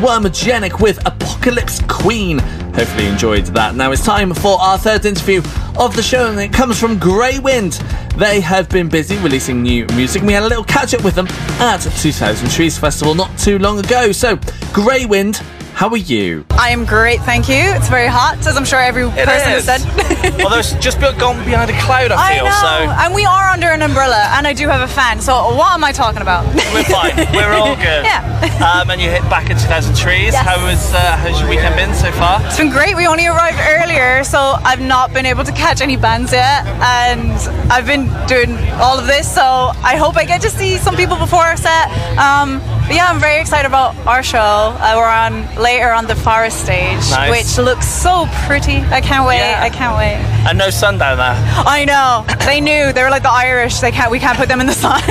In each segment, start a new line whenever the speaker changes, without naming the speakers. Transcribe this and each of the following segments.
Wormagenic with Apocalypse Queen. Hopefully you enjoyed that. Now it's time for our third interview of the show, and it comes from Grey Wind. They have been busy releasing new music. We had a little catch up with them at 2000 Trees Festival not too long ago. So, Grey Wind, how are you?
I am great, thank you. It's very hot, as I'm sure every person has said.
Although it's just gone behind a cloud, I feel.
I know,
so.
and we are under an umbrella, and I do have a fan, so what am I talking about?
We're fine. We're all good.
Yeah.
And you hit back at 2000 Trees.
Yes.
How's your weekend been so far?
It's been great. We only arrived earlier, so I've not been able to catch any bands yet, and I've been doing all of this, so I hope I get to see some people before our set. But yeah, I'm very excited about our show. We're on later on the Forest stage,
nice.
Which looks so pretty. I can't wait.
Yeah.
I can't wait.
And no sun down there.
I know. They knew. They were like the Irish. We can't put them in the sun.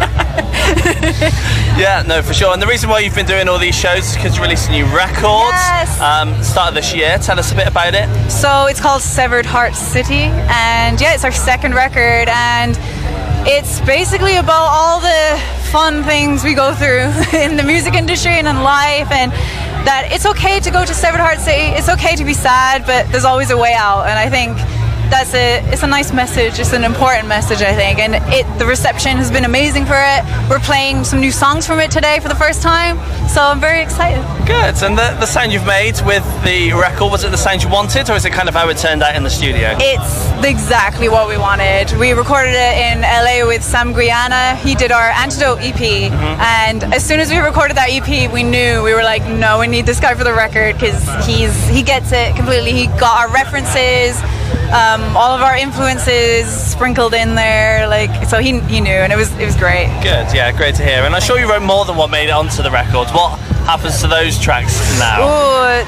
Yeah, no, for sure. And the reason why you've been doing all these shows is because you're releasing new records.
Yes.
Start of this year. Tell us a bit about it.
So it's called Severed Heart City, and yeah, it's our second record, and it's basically about all the fun things we go through in the music industry and in life, and that it's okay to go to Severed Heart City. It's okay to be sad, but there's always a way out, and I think it's a nice message. It's an important message, I think, and the reception has been amazing for it. We're playing some new songs from it today for the first time, so I'm very excited.
Good. And the sound you've made with the record, was it the sound you wanted, or is it kind of how it turned out in the studio?
It's exactly what we wanted. We recorded it in LA with Sam Guiana. He did our Antidote EP, and as soon as we recorded that EP, we knew, we were like, no, we need this guy for the record, because he gets it completely. He got our references, all of our influences sprinkled in there, so he knew, and it was great.
Good, yeah, great to hear. And I'm sure you wrote more than what made it onto the record. What happens to those tracks now?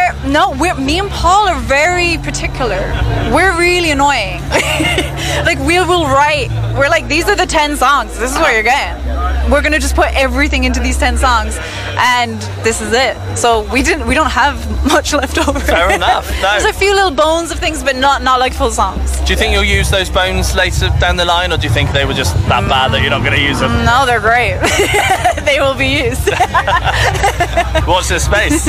Me and Paul are very particular. We're really annoying. We will write. We're like, these are the 10 songs. This is what you're getting. We're gonna just put everything into these 10 songs, and this is it. So we don't have much left over.
Fair enough. No.
There's a few little bones of things, but not like full songs.
Do you think you'll use those bones later down the line, or do you think they were just that bad that you're not going to use them?
No, they're great. They will be used.
Watch this space.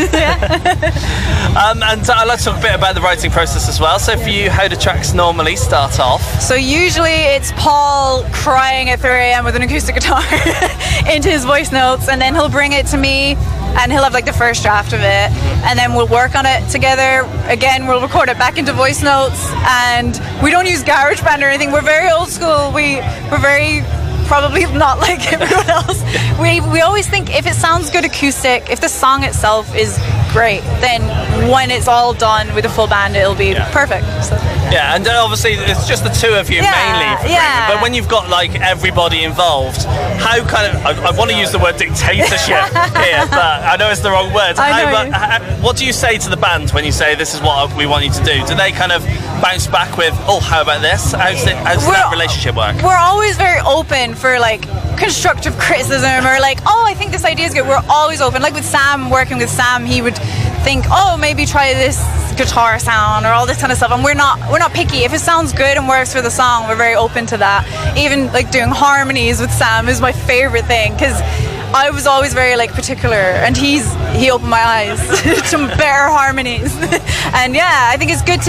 And I'd like to talk a bit about the writing process as well. So for you, how do tracks normally start off?
So usually it's Paul crying at 3 a.m. with an acoustic guitar into his voice notes, and then he'll bring it to me, and he'll have the first draft of it, and then we'll work on it together. Again, we'll record it back into voice notes, and we don't use GarageBand or anything. We're very old school. We're very probably not like everyone else. We always think if it sounds good acoustic, if the song itself is great, then when it's all done with a full band, it'll be perfect. So.
Yeah, and obviously it's just the two of you mainly. But when you've got everybody involved, how I want to use the word dictatorship here, but I know it's the wrong word. What do you say to the band when you say this is what we want you to do? Do they kind of bounce back with, oh, how about this? How's that relationship work?
We're always very open for constructive criticism, or oh, I think this idea is good. We're always open. With Sam, working with Sam, he would think, oh, maybe try this guitar sound or all this kind of stuff, and we're not picky. If it sounds good and works for the song, we're very open to that. Even doing harmonies with Sam is my favorite thing, because I was always very particular, and he opened my eyes to better harmonies. And yeah, I think it's good to